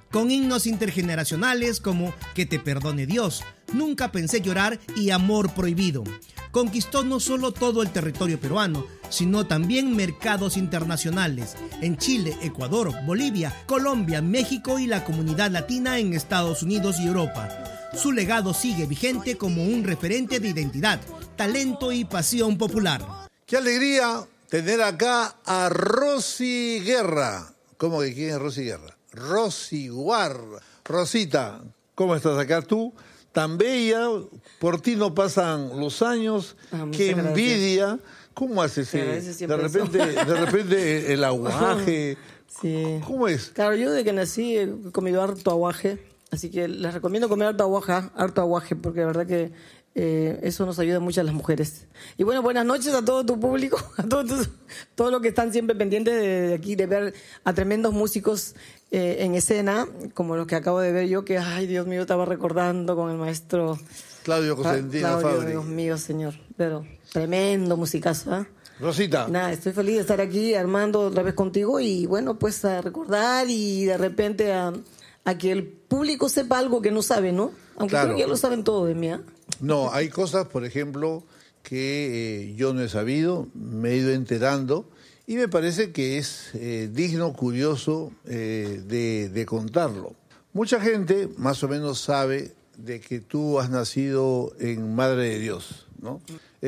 con himnos intergeneracionales como Que te perdone Dios, Nunca pensé llorar y Amor prohibido. Conquistó no solo todo el territorio peruano, sino también mercados internacionales en Chile, Ecuador, Bolivia, Colombia, México y la comunidad latina en Estados Unidos y Europa. Su legado sigue vigente como un referente de identidad, talento y pasión popular. ¡Qué alegría tener acá a Rosy Guerra! ¿Cómo que quién es Rosy Guerra? Rosy Guarra. Rosita, ¿cómo estás acá tú? Tan bella, por ti no pasan los años, qué envidia. Gracias. ¿Cómo haces? De repente el aguaje. Sí. ¿Cómo es? Claro, yo desde que nací he comido harto aguaje, así que les recomiendo comer harto aguaje, porque la verdad que eso nos ayuda mucho a las mujeres. Y bueno, buenas noches a todo tu público, a todos los que están siempre pendientes de aquí, de ver a tremendos músicos en escena, como los que acabo de ver yo, que, ay, Dios mío, estaba recordando con el maestro Claudio Cosentino Fabri. Dios mío, señor, pero tremendo musicazo, ¿eh? Rosita. Nada, estoy feliz de estar aquí, Armando, otra vez contigo, y bueno, pues a recordar y de repente a que el público sepa algo que no sabe, ¿no? Aunque claro. creo que ya lo saben todo de mí, ¿eh? No, hay cosas, por ejemplo, que yo no he sabido, me he ido enterando, y me parece que es digno, curioso de contarlo. Mucha gente más o menos sabe de que tú has nacido en Madre de Dios, ¿no?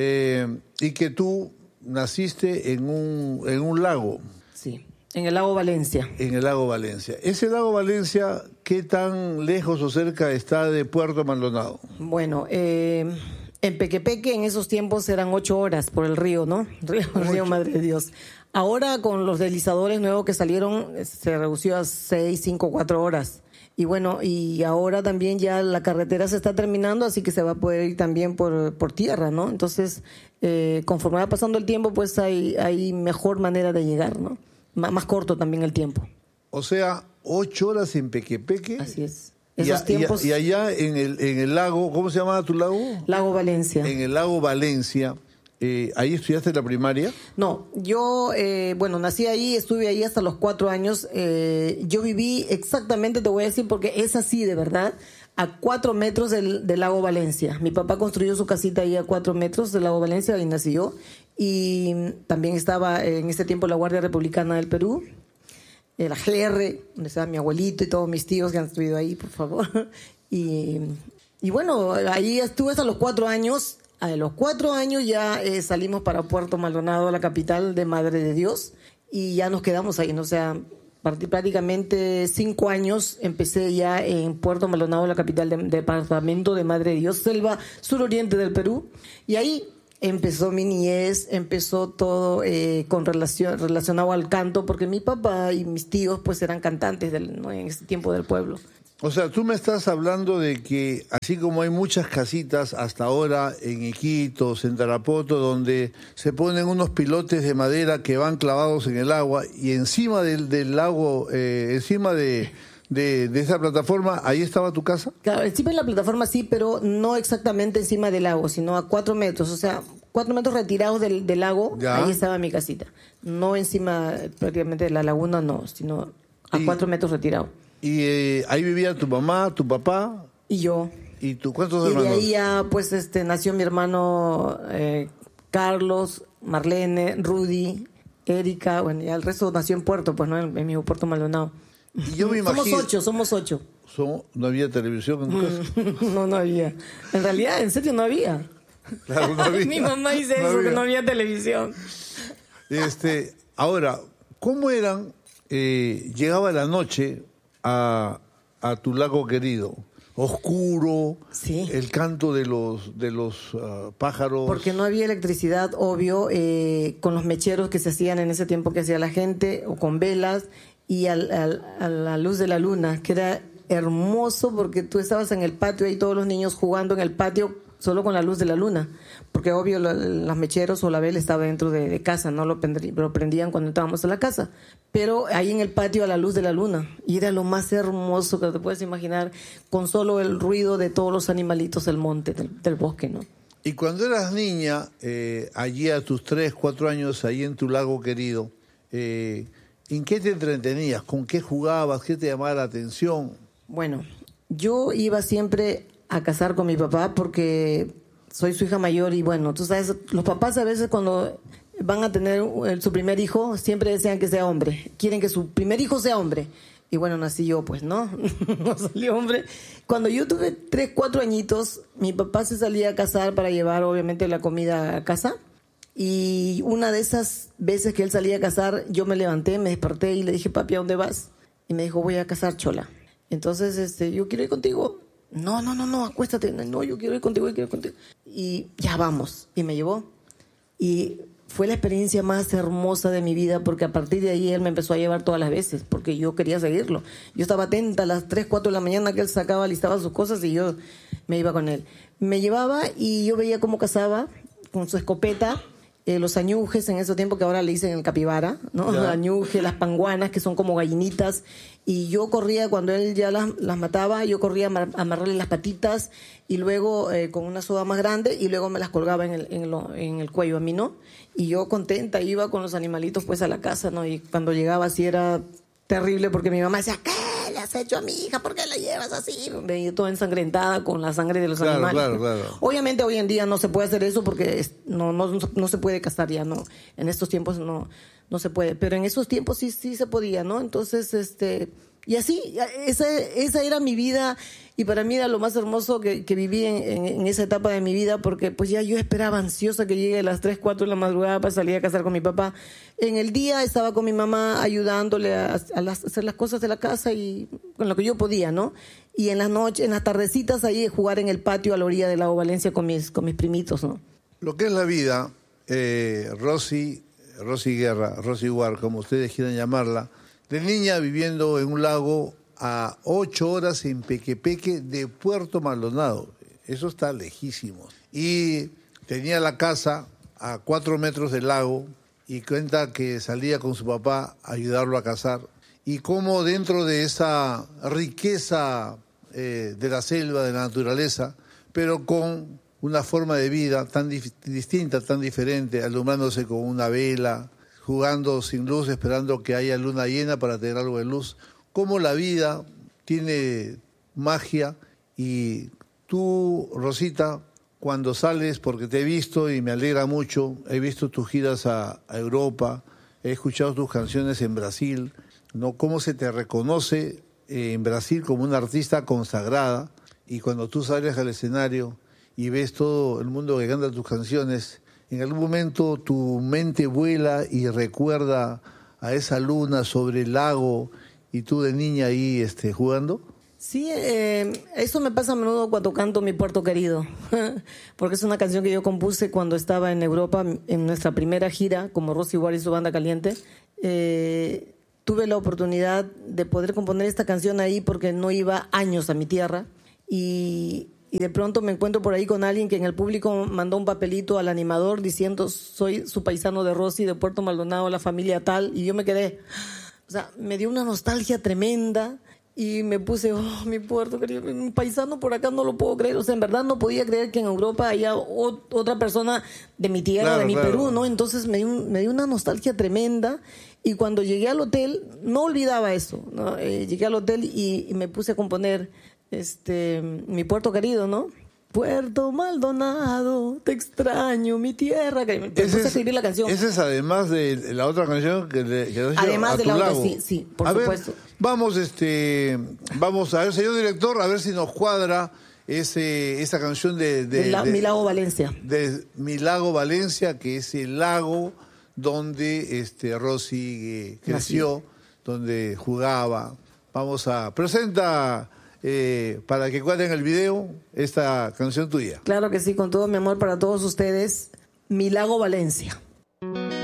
Y que tú naciste en un lago. Sí, en el lago Valencia. En el lago Valencia. Ese lago Valencia, ¿qué tan lejos o cerca está de Puerto Maldonado? Bueno, en Pequepeque en esos tiempos eran 8 horas por el río, ¿no? Río Madre de Dios. Ahora con los deslizadores nuevos que salieron se redució a 6, 5, 4 horas. Y bueno, y ahora también ya la carretera se está terminando, así que se va a poder ir también por tierra, ¿no? Entonces, conforme va pasando el tiempo, pues hay mejor manera de llegar, ¿no? Más corto también el tiempo. O sea, 8 horas en Pequepeque. Así es. Esos tiempos. Y allá en el lago, ¿cómo se llama tu lago? Lago Valencia. En el lago Valencia. ¿Ahí estudiaste la primaria? No, yo, nací ahí, estuve ahí hasta los 4 años. Yo viví exactamente, te voy a decir, porque es así de verdad, a 4 metros del lago Valencia. Mi papá construyó su casita ahí a 4 metros del lago Valencia, ahí nací yo. Y también estaba en ese tiempo la Guardia Republicana del Perú, la GR, donde estaba mi abuelito y todos mis tíos que han estudiado ahí, por favor. Y bueno, ahí estuve hasta los 4 años. A los 4 años ya salimos para Puerto Maldonado, la capital de Madre de Dios, y ya nos quedamos ahí, ¿no? O sea, prácticamente 5 años empecé ya en Puerto Maldonado, la capital del departamento de Madre de Dios, selva suroriente del Perú, y ahí empezó mi niñez, empezó todo relacionado al canto, porque mi papá y mis tíos pues eran cantantes ¿no? en ese tiempo del pueblo. O sea, tú me estás hablando de que así como hay muchas casitas hasta ahora en Iquitos, en Tarapoto, donde se ponen unos pilotes de madera que van clavados en el agua y encima del lago, encima de esa plataforma, ¿ahí estaba tu casa? Claro, encima de la plataforma sí, pero no exactamente encima del lago, sino a 4 metros, o sea, 4 metros retirados del lago, ¿ya? Ahí estaba mi casita. No encima prácticamente de la laguna, no, sino a 4 metros retirado. ¿Y ahí vivía tu mamá, tu papá? Y yo. ¿Y tú cuántos hermanos? Y de ahí ya, pues, nació mi hermano Carlos, Marlene, Rudy, Erika, bueno, ya el resto nació en Puerto, pues, ¿no? En mi Puerto Maldonado. Y yo me imagino... Somos 8. ¿No había televisión en tu casa? No había. En realidad, en serio, no había. Claro, no había. Mi mamá dice eso, que no había televisión. Ahora, ¿cómo eran? Llegaba la noche a tu lago querido, oscuro, sí. El canto de los pájaros. Porque no había electricidad, obvio, con los mecheros que se hacían en ese tiempo que hacía la gente, o con velas, y a la luz de la luna, que era hermoso porque tú estabas en el patio y todos los niños jugando en el patio solo con la luz de la luna, porque obvio los mecheros o la vela estaba dentro de casa, no lo prendían cuando estábamos en la casa, pero ahí en el patio a la luz de la luna, y era lo más hermoso que te puedes imaginar, con solo el ruido de todos los animalitos del monte, del bosque, ¿no? Y cuando eras niña, allí a tus 3, 4 años, ahí en tu lago querido, ¿En qué te entretenías? ¿Con qué jugabas? ¿Qué te llamaba la atención? Bueno, yo iba siempre a casar con mi papá porque soy su hija mayor y bueno, tú sabes, los papás a veces cuando van a tener su primer hijo siempre desean que sea hombre, quieren que su primer hijo sea hombre. Y bueno, nací yo, pues, ¿no? No salió hombre. Cuando yo tuve 3, 4 añitos, mi papá se salía a cazar para llevar, obviamente, la comida a casa. Y una de esas veces que él salía a cazar, yo me levanté, me desperté y le dije, papi, ¿a dónde vas? Y me dijo, voy a cazar chola. Entonces, yo quiero ir contigo. No, acuéstate. No, yo quiero ir contigo, Y ya vamos. Y me llevó. Y fue la experiencia más hermosa de mi vida porque a partir de ahí él me empezó a llevar todas las veces porque yo quería seguirlo. Yo estaba atenta a las 3, 4 de la mañana que él sacaba, listaba sus cosas y yo me iba con él. Me llevaba y yo veía cómo cazaba con su escopeta, los añujes en ese tiempo que ahora le dicen el capibara, ¿no? Los añujes, las panguanas que son como gallinitas. Y yo corría, cuando él ya las mataba, yo corría a amarrarle las patitas y luego con una soga más grande y luego me las colgaba en el cuello a mí, ¿no? Y yo contenta iba con los animalitos pues a la casa, ¿no? Y cuando llegaba así era terrible porque mi mamá decía, ¿qué le has hecho a mi hija? ¿Por qué la llevas así? Venía toda ensangrentada con la sangre de los animales. Claro. Obviamente hoy en día no se puede hacer eso porque no se puede cazar ya, ¿no? En estos tiempos no se puede, pero en esos tiempos sí se podía, ¿no? Entonces, y así, esa era mi vida y para mí era lo más hermoso que viví en esa etapa de mi vida porque pues ya yo esperaba ansiosa que llegue a las 3, 4 de la madrugada para salir a cazar con mi papá. En el día estaba con mi mamá ayudándole a hacer las cosas de la casa y con lo que yo podía, ¿no? Y en las noches, en las tardecitas ahí jugar en el patio a la orilla del lago Valencia con mis primitos, ¿no? Lo que es la vida, Rosy Guerra, Rosy War, como ustedes quieran llamarla, de niña viviendo en un lago a 8 horas en Pequepeque de Puerto Maldonado. Eso está lejísimo. Y tenía la casa a 4 metros del lago y cuenta que salía con su papá a ayudarlo a cazar. Y cómo dentro de esa riqueza de la selva, de la naturaleza, pero con una forma de vida tan distinta, tan diferente, alumbrándose con una vela, jugando sin luz, esperando que haya luna llena para tener algo de luz. Cómo la vida tiene magia y tú, Rosita, cuando sales, porque te he visto y me alegra mucho, he visto tus giras a Europa, he escuchado tus canciones en Brasil, ¿no? Cómo se te reconoce en Brasil como una artista consagrada y cuando tú sales al escenario y ves todo el mundo que canta tus canciones, en algún momento tu mente vuela y recuerda a esa luna sobre el lago y tú de niña ahí jugando. Sí, eso me pasa a menudo cuando canto Mi Puerto Querido, porque es una canción que yo compuse cuando estaba en Europa, en nuestra primera gira, como Rosy War y su Banda Caliente. Tuve la oportunidad de poder componer esta canción ahí porque no iba años a mi tierra y de pronto me encuentro por ahí con alguien que en el público mandó un papelito al animador diciendo soy su paisano de Rosy, de Puerto Maldonado, la familia tal, y yo me quedé, o sea, me dio una nostalgia tremenda y me puse, mi puerto querido, un paisano por acá, no lo puedo creer, o sea, en verdad no podía creer que en Europa haya otra persona de mi tierra, claro, de mi Perú, ¿no? Entonces me dio una nostalgia tremenda y cuando llegué al hotel, no olvidaba eso, ¿no? Llegué al hotel y me puse a componer Mi Puerto Querido, ¿no? Puerto Maldonado, te extraño, mi tierra. Me puse a escribir la canción. Esa es además de la otra canción que además de la lago. Otra, sí, por a supuesto. Ver, vamos a ver, señor director, a ver si nos cuadra esa canción de Mi Lago Valencia. De Mi Lago Valencia, que es el lago donde Rosy creció, donde jugaba. Vamos a presenta para que cuadren el video esta canción tuya. Claro que sí, con todo mi amor para todos ustedes, Mi Lago Valencia.